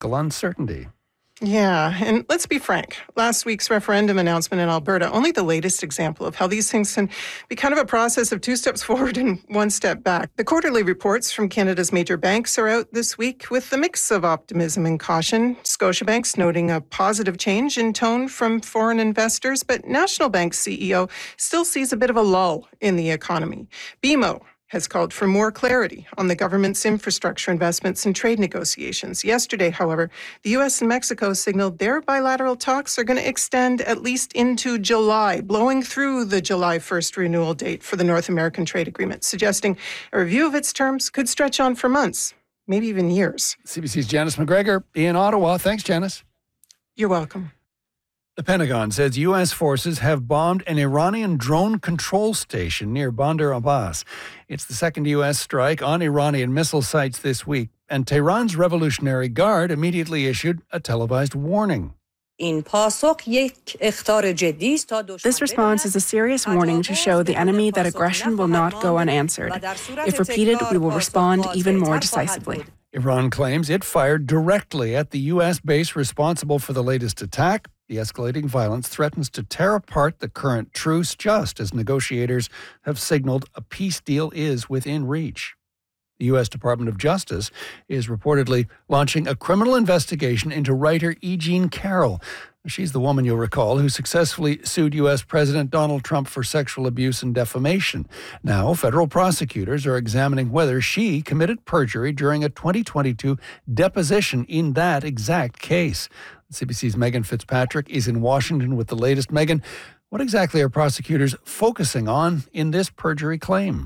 political uncertainty. Yeah, and let's be frank. Last week's referendum announcement in Alberta, only the latest example of how these things can be kind of a process of 2 steps forward and 1 step back. The quarterly reports from Canada's major banks are out this week with a mix of optimism and caution. Scotiabank's noting a positive change in tone from foreign investors, but National Bank's CEO still sees a bit of a lull in the economy. BMO has called for more clarity on the government's infrastructure investments and trade negotiations. Yesterday, however, the U.S. and Mexico signaled their bilateral talks are going to extend at least into July, blowing through the July 1st renewal date for the North American Trade Agreement, suggesting a review of its terms could stretch on for months, maybe even years. CBC's Janice McGregor in Ottawa. Thanks, Janice. You're welcome. The Pentagon says U.S. forces have bombed an Iranian drone control station near Bandar Abbas. It's the second U.S. strike on Iranian missile sites this week, and Tehran's Revolutionary Guard immediately issued a televised warning. This response is a serious warning to show the enemy that aggression will not go unanswered. If repeated, we will respond even more decisively. Iran claims it fired directly at the U.S. base responsible for the latest attack. The escalating violence threatens to tear apart the current truce, just as negotiators have signaled a peace deal is within reach. The U.S. Department of Justice is reportedly launching a criminal investigation into writer E. Jean Carroll. She's the woman, you'll recall, who successfully sued U.S. President Donald Trump for sexual abuse and defamation. Now, federal prosecutors are examining whether she committed perjury during a 2022 deposition in that exact case. CBC's Megan Fitzpatrick is in Washington with the latest. Megan, what exactly are prosecutors focusing on in this perjury claim?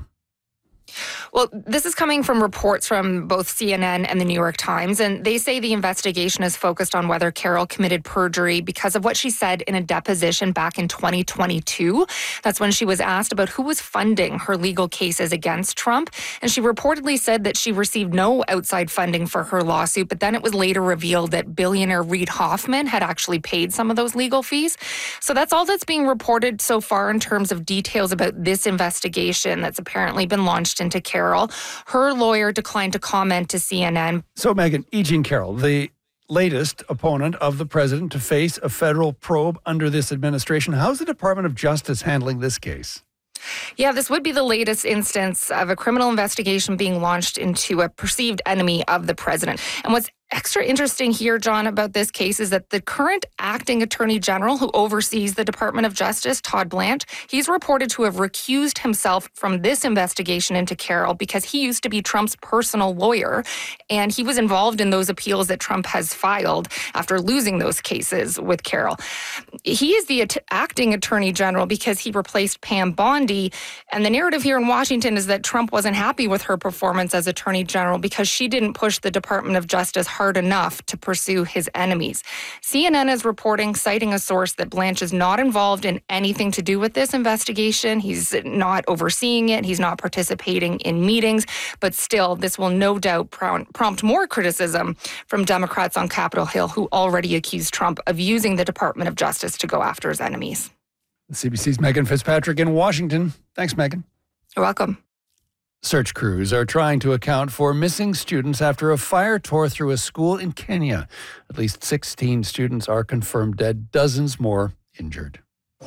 Well, this is coming from reports from both CNN and the New York Times, and they say the investigation is focused on whether Carroll committed perjury because of what she said in a deposition back in 2022. That's when she was asked about who was funding her legal cases against Trump, and she reportedly said that she received no outside funding for her lawsuit, but then it was later revealed that billionaire Reid Hoffman had actually paid some of those legal fees. So that's all that's being reported so far in terms of details about this investigation that's apparently been launched into Carroll. Her lawyer declined to comment to CNN. So, Megan, E. Jean Carroll, the latest opponent of the president to face a federal probe under this administration. How's the Department of Justice handling this case? Yeah, this would be the latest instance of a criminal investigation being launched into a perceived enemy of the president. And what's extra interesting here, John, about this case is that the current acting attorney general who oversees the Department of Justice, Todd Blanche, he's reported to have recused himself from this investigation into Carroll because he used to be Trump's personal lawyer, and he was involved in those appeals that Trump has filed after losing those cases with Carroll. He is the acting attorney general because he replaced Pam Bondi, and the narrative here in Washington is that Trump wasn't happy with her performance as attorney general because she didn't push the Department of Justice hard enough to pursue his enemies. CNN is reporting, citing a source, that Blanche is not involved in anything to do with this investigation. He's not overseeing it. He's not participating in meetings. But still, this will no doubt prompt more criticism from Democrats on Capitol Hill who already accused Trump of using the Department of Justice to go after his enemies. CBC's Megan Fitzpatrick in Washington. Thanks, Megan. You're welcome. Search crews are trying to account for missing students after a fire tore through a school in Kenya. At least 16 students are confirmed dead, dozens more injured.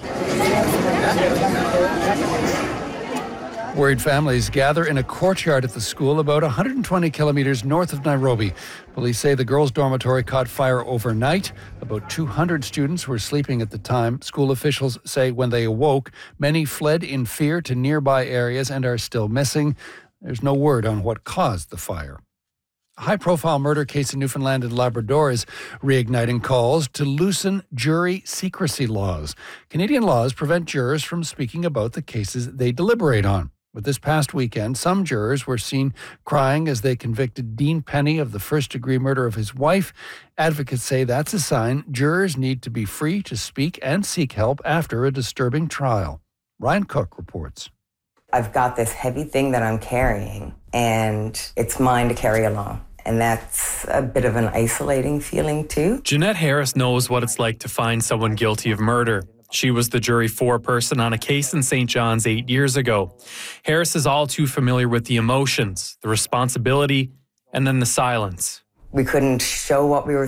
Worried families gather in a courtyard at the school about 120 kilometers north of Nairobi. Police say the girls' dormitory caught fire overnight. About 200 students were sleeping at the time. School officials say when they awoke, many fled in fear to nearby areas and are still missing. There's no word on what caused the fire. A high-profile murder case in Newfoundland and Labrador is reigniting calls to loosen jury secrecy laws. Canadian laws prevent jurors from speaking about the cases they deliberate on. But this past weekend, some jurors were seen crying as they convicted Dean Penny of the first-degree murder of his wife. Advocates say that's a sign jurors need to be free to speak and seek help after a disturbing trial. Ryan Cook reports. I've got this heavy thing that I'm carrying, and it's mine to carry along. And that's a bit of an isolating feeling, too. Jeanette Harris knows what it's like to find someone guilty of murder. She was the jury foreperson on a case in St. John's 8 years ago. Harris is all too familiar with the emotions, the responsibility, and then the silence. We couldn't show what we were